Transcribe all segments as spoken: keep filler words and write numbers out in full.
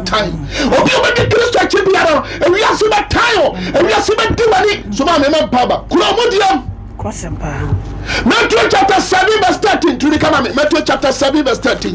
time obi obi Kristo achi biara e wi ase be time e wi ase be diwani so ma me me paba kuro modiam kwasempa Matthew chapter seven verse thirteen to the command Matthew chapter seven verse thirteen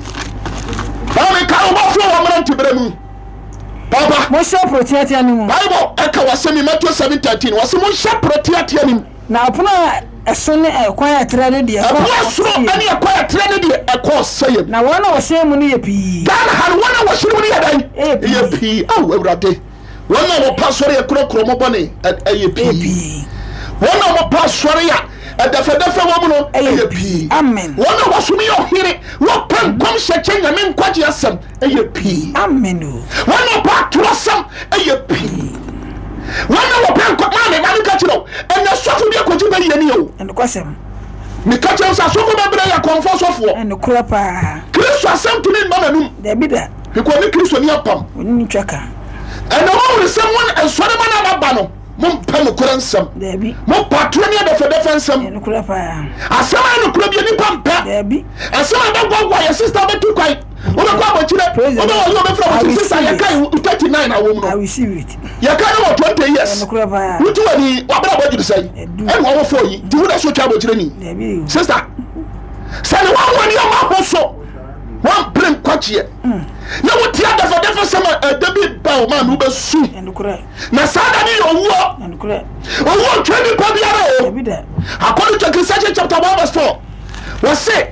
Bami ka o bofo wo mran tibremu Papa mo sha protiatia ni mu Bible eka wasemi Matthew seven thirteen wase mo sha protiatia ni na apuna eso ne ekwan atre ne de ekwan so ani ekwan atre ne de ekọ seyem na wona wo hye mu ne ye pi dan har wona wo hye mu ne ye dan ye pi awu awurade wona wo pasore ye krokro mo bone ye pi wona wo pasore ya edefe-defe wo mu no ye pi amen wona wo sumi yo hire wo pan kom hyeche nyame nkwaje asem ye pi amen wona pa trosam ye pi wona wo pan kom ma me ma ka kiro ena sofu bi akoji ba yeni o en kwasem me ka kiro sa sofu ba bere ya konfo sofo en kura pa Kristo asem tumi ma manum da bi da because ni Kristo ni apam ni twaka ena wo re sem won ensore ma na ba no mom pa no kura nsem da bi mo patro ni da fede fensem en kura pa asem anu kura bi ni pampa da bi asem da gwagwa ya sister be tu kwai o be kwa bo chire o be wo be fra wo sister ya kai thirty-nine awom no I receive it ya kai no twenty years en kura pa wutu wani wa bra bo jidu sai en wo fo yi ti wo da so twa bo chire ni da bi sister say no one wani o ma ho so one bring kwache na wo ti ada for defa sama David ba o ma no be su en kura na sada ni owo en kura owo twenty pa biara da o bi da according to Ecclesiastes chapter one verse four we say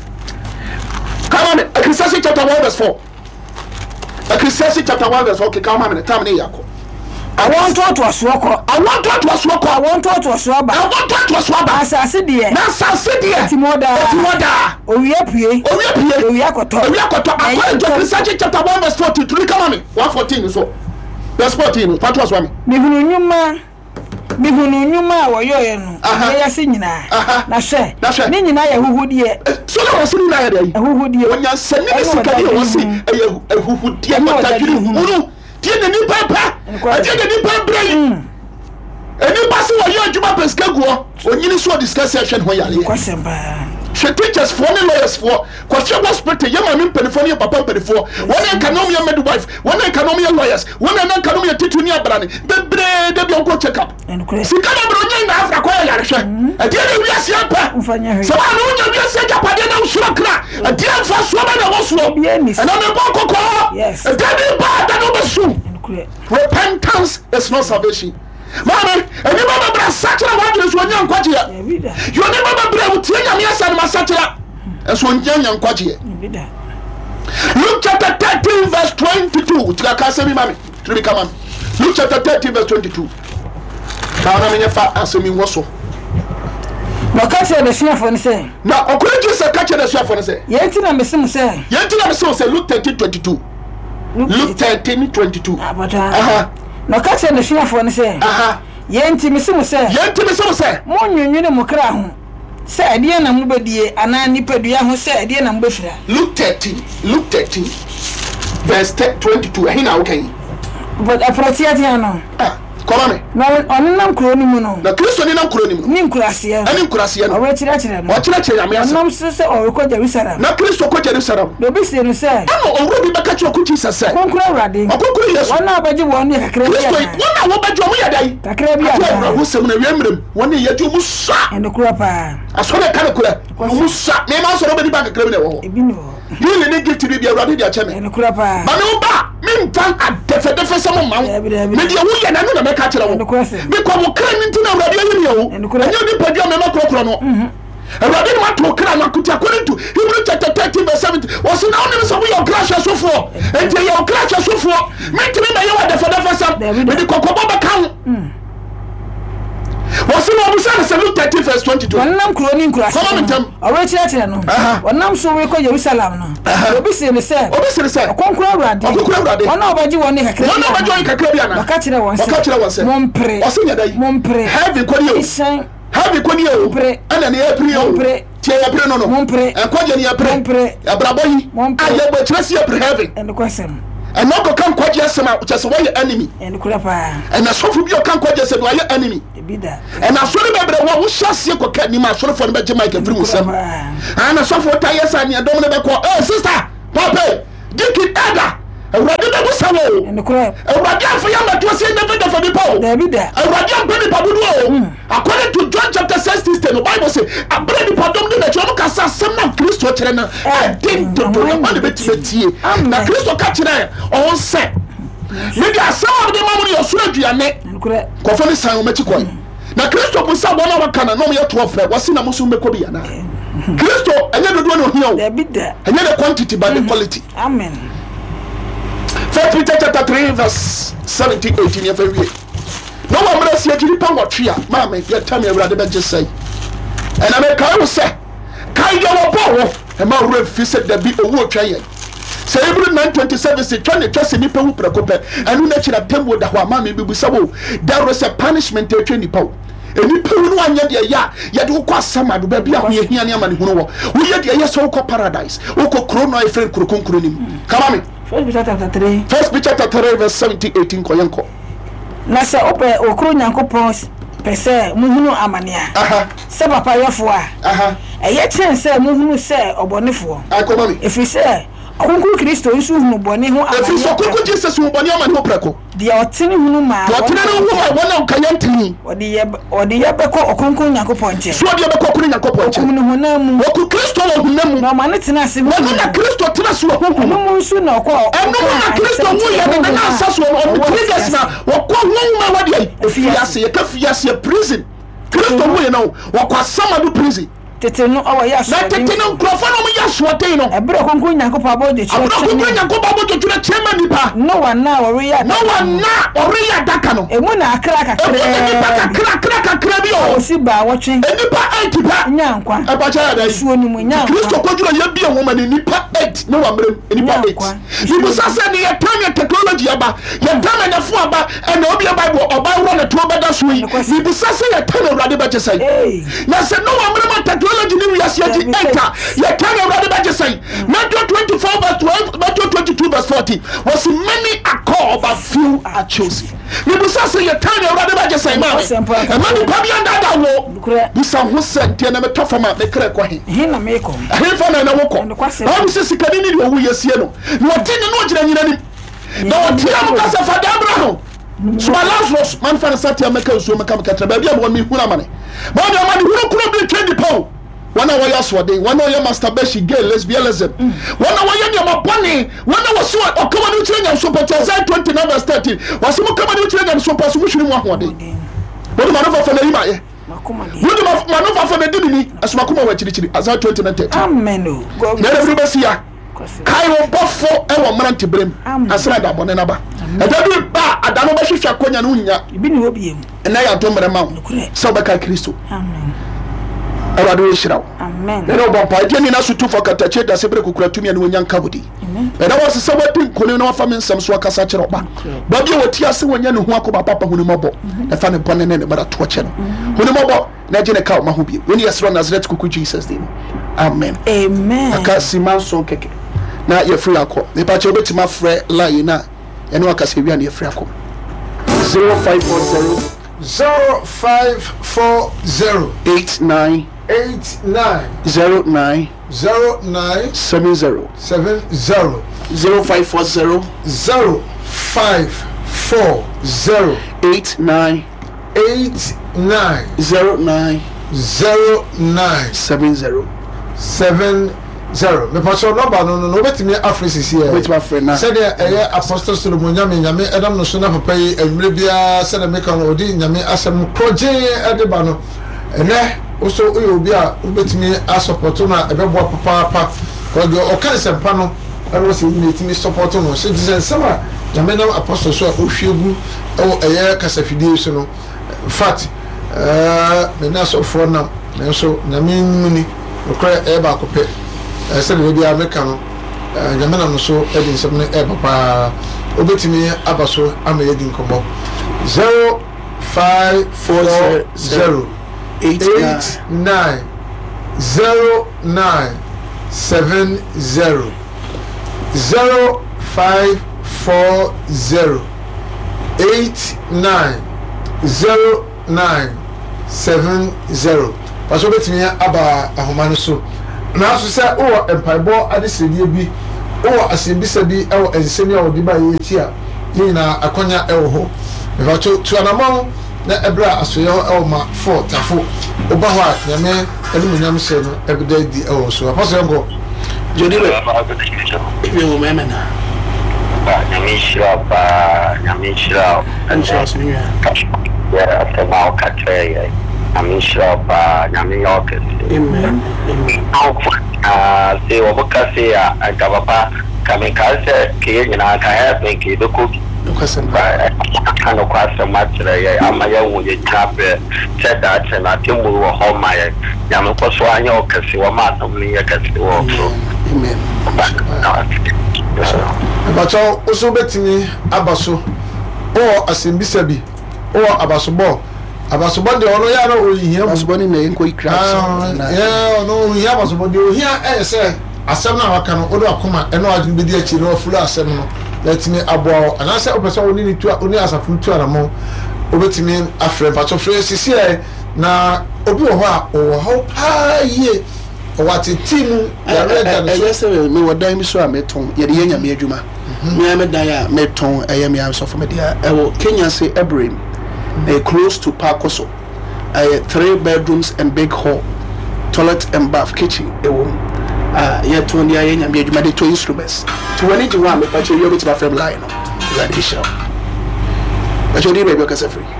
come on Ecclesiastes chapter one verse four Ecclesiastes chapter one verse four okay come on time ni yako I want to to aswoko I want to to aswoko I want to to aswaba I want to to aswaba asase de na asase de timoda timoda owie pie owie pie owie akoto owie akoto according to Ecclesiastes chapter one verse forty-three come on one fourteen so verse fourteen patu aswami mihunu nyuma mihunu nyuma woyo ye no ya se nyina na hwe ni nyina ya huhudie so na wose ni na ya dai huhudie onya sani ni sikadi wose eh huhudie patadiri huru tie ne ni papa tie ne ni papa brain eni basi wo yo adwuma peskaguo onyini so discuss session ho yale kwasemba she teachers for any lawyers for question hospital yama min penifo ne papa penifo wona economic midwife wona economic lawyers wona na economic titu ni abrane bebre de bi onko check up sika na bro nyen na afra ko yare hwe ade ne wiase apa so ba no nya wiase japade na usuro kra ade amfa so ba na wo so na me bo kokko yes ade bi ba da no besu repentance is not salvation. Mama, any mama bra satira wadre so nya nkwaje ya. Yo ni mama bra utie nya me asa na satira. Eso nya nya nkwaje ya. Luke chapter thirteen verse twenty-two. Tika ka se mi mami. Tribi ka mami. Luke chapter thirteen verse twenty-two. Ba na me nya fa asemi woso. Na ka se de suafo ne se. Na okoreji se ka che de suafo ne se. Ye nti na mesim se. Ye nti na mesim se Luke thirteen twenty-two. Luke thirteen twenty-two. Abata. Aha. Na ka se de suafo ne se. Aha. Ye nti mesim se. Ye nti mesim se. Mo nwunwune mo kra ho. Se ade na mo bedie ana nipadua ho se ade na mo befira. Luke thirteen. Luke thirteen verse twenty-two. Ehina okay. But aprotia dia no. Ah. Come on. Na onenam kro ni mu no. Na Kristo ni nam kro ni mu. Ni nkurase ya. Ani nkurase ya no. Owe kira kira no. O kira kira me asa. Onam se se o ko Jerusalem. Na Kristo ko Jerusalem. Do bi se no se. Ama owro bi beka kira ko Jesus se. Konkura urade. Okonkura Yesu. Wona abaje won ne kakra bia. Kristo wona wo baje o mu yadai. Kakra bia. Owro ho sem na wiemrem. Wona yedi mu sa. Endo kura pa. Asore ka ne kura. Mu sa. Me ma so ro be ba kakra bi na wo ho. Ebi no. Yile ne gift bi bia urade dia cheme. Endo kura pa. Ba me ba. Me mfan adefe defe sem ma wo. Me dia wo ye na no na me ka kira wo. Me ko mo kra nti na urade ye ne wo. Enyo ni padia me ma krokro no. Mhm. Urade ni ma to kra na kutia according to Hebrew chapter thirteen verse seventy. Was now only some your crash so for. And your crash so for. Me timi na ye wa defe defe sem. Me di kokobo ba kan. Mhm. Was no obusa na Luke thirteen verse twenty-two. Wonam kro ni nkurase. Come on them. Owe kira kira no. Wonam so we ko Jerusalem no. Obi se ne se. Obi se ne se. Konkura urade. Konkura urade. Wona obaji won ne kakra. Wona obaji won kakra bia na. Baka kira won se. Baka kira won se. Mompre. O se nya dai. Mompre. Heaven ko ni o. Isan. Heaven ko ni o. Mompre. Ana ne apri o. Mompre. Tie apri no no. Mompre. E ko je ni apri. Mompre. Abrabo yi. Aye bo kira si apri heaven. En ko sem. And no kan kwaje asema chese why enemy. En kura pa. And na sofu bi o kan kwaje se why enemy. Ebida. And na so be bebre wo wo hyase ko ka ni ma so fo no be je mic free musam. And na sofu ta yesa ni adom no be ko eh sister papa diki ada awurade o awurade afa ya mato se never da fa bi pa o awurade ampa ni pa budu o according to John chapter sixteen the Bible say abere ni pa dom de na chiro ka sa sem na Kristo kire na adin to to na be tibetie na Kristo ka kire on se me dia asem de mamu yo so aduane ko fa ni san o machi koy na Kristo bu sa bona waka na no me to ofre wasi na musu meko bi yana Kristo enye dodo no hia o enye the quantity but the quality. Amen. First Peter chapter three verse seventeen eighteen ya fawie no wa mra si agiri pa ngotwe a ma me ya tam ya urade be jesai ena me kai wo se kai ya wo bo wo e ma wura fi se da bi owu otwa ye se Hebrew nine twenty-seven se twane twase ni pa hu prekope enu na kira tembo da ho ma me bibu sabo there is a punishment e twa ni pa eni pa hu no anya de ya ya de ko asama do ba bi a ho ye hia ne ama ne hunu wo wo ye de ye so ko paradise wo ko krono e friend kurokonkuro nim kama me First Peter chapter three. First Peter chapter three verse seventeen eighteen koyenko. Na se ope okro nyankopon pese muhunu amania. Aha. Se papa yefo a. Aha. Eye chen se muhunu se obonefo. Akoma mi. Efi se okunku Kristo nsu hunu bone ho amania. Efi so okunku Jesus hu bone amania ho preko. De otini hunu ma. Otini hunu ma wona nkayantini. Odi ye odi ye beko okunku nyankopon nche. So odi ye beko okunku nyankopon nche. Okunku honamu. Oku Kristo wo honamu. Na ma ne tena se. Wona na Kristo tena se wo honamu. Enu nsu na okọ. Enu na Kristo hu ye na na asaso on triggers na okọ honamu ma wadi. Efi ase ye ka fi ase prison. Kristo hu ye na okọ asama do prison. Tete no awa ya so. Na tete no nkrofo no mo ya so ten no. Ebere okunku nyankopon aboje chire. Ebere okunku nyankopon aboje chire chema nipa. No one na ori ya. No one na ori ya daka no. Emu na akra kakra. Emu nipa kakra kakra kakra bi o. Osi ba wotwe. Nipa eight pa. Nyankwa. E ba cha ya dai. Suo ni mu nyankwa. Kristo koduro ye bi e wo ma ni nipa eight no wa mrem nipa eight. Ibu sasa ni ye time technology aba. Ye time na fu aba e na obi e Bible oba wro na to beda so yi. Ibu sasa ye time urade ba che sai. Na se no wa mrem technology ni wi ase ati enter. Ye time urade ba che sai. Matthew twenty-four verse twelve, Matthew twenty-two verse forty. Was many are called but few are chosen. Ibu sasa ye time urade ba che sai ma. E ma ni pa bi anda da wo. Bisa ho sente na me tofama me kra kwa he. He na me ko. He fa na na wo ko. Ba bi se sikani ni wo yesie no. No tini no gira nyina ni. Na o tia mo kasa fa da Abraham. So Lazarus man fa na satia meka usuo meka meka tra ba bia mo mi huna mane. Ba bia ma ni hunu kuro bi twenty pound. Wana wa ya so dey, wana ya masturbation gay lesbianism. Wana wa ya ma boni, wana wa so o kama ni chire nyam so Isaiah twenty-nine verse thirteen. Wasi mo kama ni chire nyam so pasu mu hwiri mu ahode. Wodi ma no fa fa na yima ye. Wodi ma no fa fa na dini asuma kuma wa chiri chiri Isaiah twenty-nine thirteen. Amen. Na everybody see ya. Kai wo bofo e wo mrante brem asra da bone na ba e da bi ba adano ba hwehwa konya no nya bi ni obi em na ya to mre ma wo so ba ka Kristo. Amen. Awado yeshirawo. Amen. Na no bompa je ni na so tu for katache da sebre kokura tumi na wonya nka bodi. Amen. E da wo se wadi nkone na wafa me nsam so akasa kire oba. Ba bi woti ase wonya ne ho akoba papa hunu mabo. E fa ne bone ne ne bara to che no. Hunu mabo na je ne ka ma ho bi. Woni yesro Nazareth kuku Jesus name. Amen. Amen. Aka simanso keke. Na ye free akọ me pa che obetima frɛ line na ene wakase wi na ye free akọ zero five four zero zero five four zero eight nine eight nine zero nine zero nine seven zero seven zero zero five four zero zero five four zero eight nine eight nine zero nine zero nine seven zero seven zero. Me paso number no no betimi afrisisi e. Wait my friend na. Said e Apostle Solomon nyame nyame edam no so na papa yi enwre bia se na meka no odi nyame asem proje edeba no. Ene oso oyo obi a betimi asupport na ebebo papa papa ko go o kan sempa no e wo se ni betimi support no. Se disen sama nyame na Apostle so ohwegu e eye kasafidie so no. Fact eh me na so for na me so nyame muni okra e ba kope I said, maybe I make a Yamana so, Edin Sabine Papa, Obetimi Abaso, I'm a Edin Combo zero five four zero eight nine zero nine seven zero zero five four zero eight nine zero nine seven zero. Paso Betimi Aba Ahomaniso. Na so say o empaibo adesede bi o asembisa bi e o ensemi a odi ba ye ti a ni na akonya ewo ho me to to anamon na ebra asoyo ewo ma four tafo oba ho a nyame enu nyam se no ebida di ewo so apostle ngo jodi le ibe wo meme na ba nyame shira ba nyame shira ancho so ni ya ta ma ka tre nyame shira ba nyame yoke amen ah se wo boka se ya ka papa kame ka se ke nyina ka ha pe ke doko kwasem ba kana kwasem matre ya ama ya wo ye chape cheda chena timu wo ho ma ya nyame ko so anya o kase wo ma tam ni ya kase wo amen abacho oso betimi abaso o asembisa bi o abasobo abasobo de ono ya na ohia abasobo ni na enko ikra na eh ono ohia abasobo de ohia eh se asem na waka no odo akoma eno adun bedi achi no fulu asem no letimi aboa anase opese oni ni tu oni asafu tu aramo obetimi afre pacho fre sisi e na obi wo ho a wo ho pa ye wati timu ya reda no so se me wadan mi so a meton ye de yenya me adwuma me me dan a meton eye me so for me dia e wo Kenya say Ebrahim uh, close to Pakoso uh, three bedrooms and big hall, toilet and bath, kitchen e wo ah ye to ndia yenya me adwuma de to instruments to when it one me pacho you bit my frame line no ready show pacho di baby ka free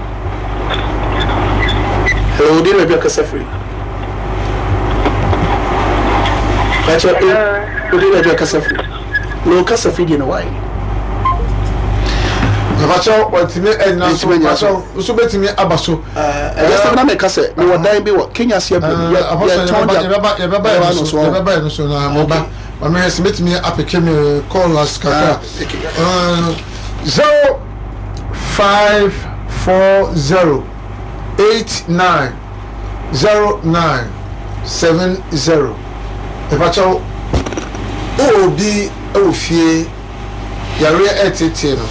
hello di baby ka free pacho di baby ka free no ka free di no why abacho watime enna so abacho so betime abaso eh yes na me ka se me wadan bi wo Kenya sia bi ya ton ya baba ya baba ya so ya baba ya so na mo ba ma me se betime apeke me call last kaka uh zero five four zero eight nine zero nine seven zero abacho o bi o fie yare etete no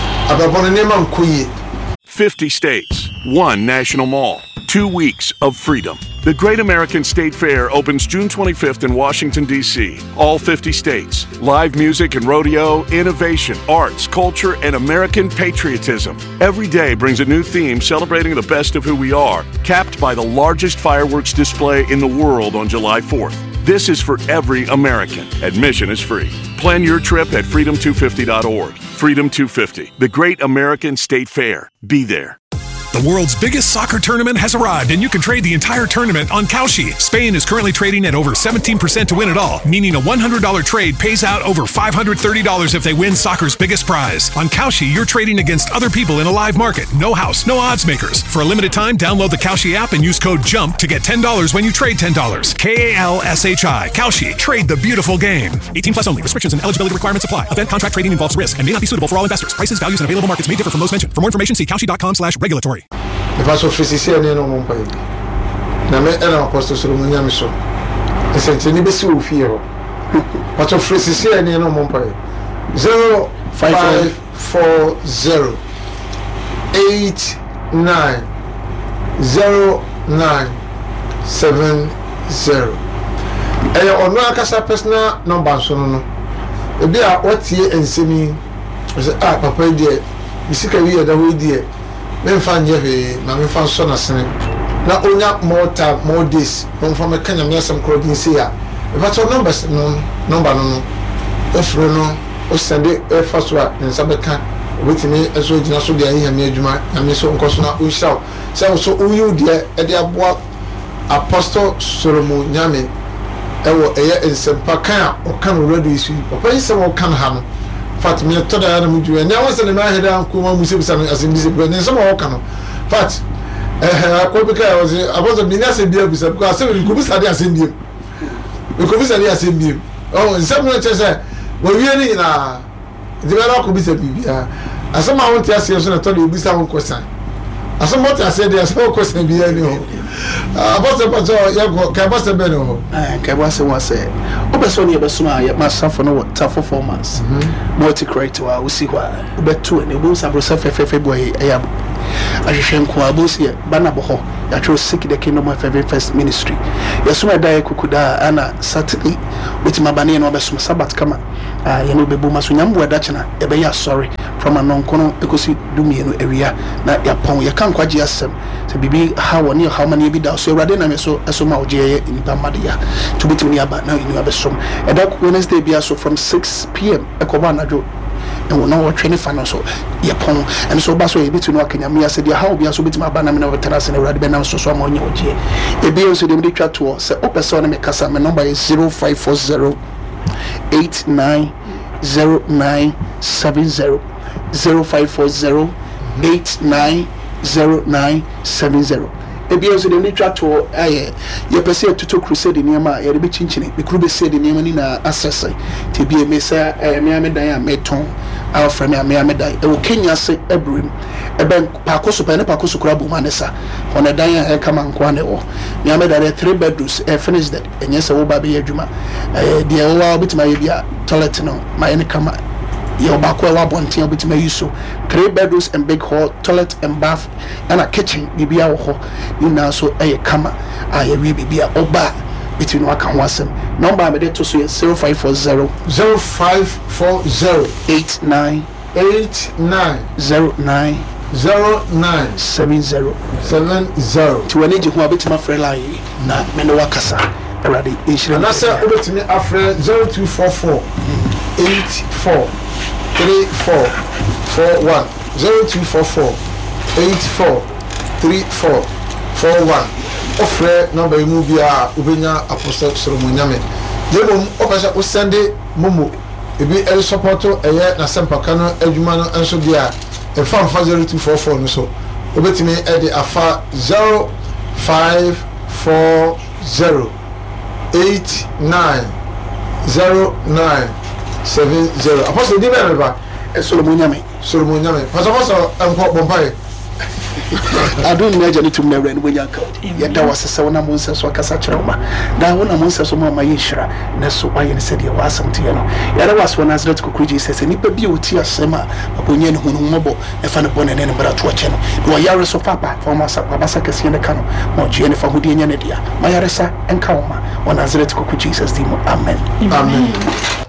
fifty states, one national mall, two weeks of freedom. The Great American State Fair opens June twenty-fifth in Washington, D C All fifty states. Live music and rodeo, innovation, arts, culture, and American patriotism. Every day brings a new theme celebrating the best of who we are, capped by the largest fireworks display in the world on July fourth. This is for every American. Admission is free. Plan your trip at freedom two fifty dot org. Freedom two fifty, the Great American State Fair. Be there. The world's biggest soccer tournament has arrived, and you can trade the entire tournament on Kalshi. Spain is currently trading at over seventeen percent to win it all, meaning a one hundred dollars trade pays out over five hundred thirty dollars if they win soccer's biggest prize. On Kalshi, you're trading against other people in a live market. No house, no odds makers. For a limited time, download the Kalshi app and use code JUMP to get ten dollars when you trade ten dollars. K A L S H I. Kalshi. Trade the beautiful game. eighteen plus only. Restrictions and eligibility requirements apply. Event contract trading involves risk and may not be suitable for all investors. Prices, values, and available markets may differ from those mentioned. For more information, see kalshi.com slash regulatory. If I saw Frisisi and no one pay. Name and Apostle Solomon Yamiso. I said, Nibisi will fear. But of Frisisi and no one pay. Zero five four zero eight nine zero nine seven zero. And on one casa personal number, so no. If they are what ye and semi, I said, ah, Papa, dear, you see, we are the way, dear. Men fan ye na men fan so na sene na onya more time more days from from a Kenya me some crowd in say ya if I talk numbers no number no no if no o send it first one then sabeka wetimi eso gina so dia here me adwuma na me so nkoso na o shaw say so uyu dia e dia boa Apostle Solomon Nyame e wo eye ensempa kan o kan radio isu papa yi se wo kan ha no fat me to da na muju enya won se na ma heda ko ma musi bisa asim bisi ko ne so ma woka no fat eh akobi ka was about me na se bia bisa ko asem ko bisa dia asem bia ko bisa dia asem bia oh nsem no che se wo wie ni na de ba ko bisa bibia asem a won ti ase so na to de bisa won question asem mo ti ase de asem question bia ni ho about the pato ya go ka ba se be no eh ka ba se wa se obeso ni obeso a ya masafo no ta performance multi creator a usi kwa obeto ne bo sa bro sa fefefe boy ya ahwehwe nko abosi ba na bo ho ya tro seek the kingdom of heaven first ministry yeso ma dai kukuda ana saturday with my bane no obeso sabat kama ya no bebu maso nyambo da chena e be ya sorry from anonkono ekosi dumienu area na yapon ye kan kwaje asem se bibi ha woni how many bi da so awurade na me so eso ma oje ye nipa madia to bitimi aba na inu abesom e da Wednesday bia so from six p m ekoba najo and we know what training fan so yapon and so baso e bitu no akanya me ase dia how bia so bitimi aba na me na veterans na awurade be na so so ma onye oje e bia so dem dey twa to se o person na me kasa me number is zero five four zero eight nine zero nine seven zero zero five four zero eight nine zero nine seven zero. Ebi also dem twa to eh ye pese tuto crusade niam ye be chinchine be kru be say de niam ni na assess te bi me say eh me amedan a meton our friend me amedan e wo Kenya se ebrim e ben pakoso pa ne pakoso kura bu manesa ona dan e kama nkwa ne wo me amedan three bedrooms e finish that enye se wo ba be adwuma eh de wo wa bitima ye bia toilet no ma ene kama your back where bontin obitima yuso three bedrooms and big hall, toilet and bath and a kitchen bibia ho you now so a kama I we bibia oba between waka wasem number me to so zero five four zero zero five four zero eight nine eight nine zero nine zero nine seven zero seven zero to any who abitima frela na me no wakasa already and that's obetimi afre zero two four four eight four three four four one zero two four four eight four three four four one. Offer number mubia ubenya apostle Solomon Nyame. Yemum opasa o sende momo ebi el supporto eye na sempaka no adwuma no enso dia e fa fa zero two four four no so obetimi e de afa zero five four zero eight nine zero nine seven zero. Apostle di be ba e Solomon Nyame Solomon Nyame pasa pasa enko bompai I don't imagine it to me when we are called. Yet there was a sauna monster so Casachoma. Now when a monster so my yishra, Nesso I said you was something. Yet was one as let Kukuji says, and if a beauty as Sema, upon Yen Hunumobo, and found upon an enemy to a channel. Do a yaris of Papa, for Massa Babasaka in the cano, or Jennifer Houdinian, Mayaresa and Kauma, one as let Kukuji says, Amen. Amen.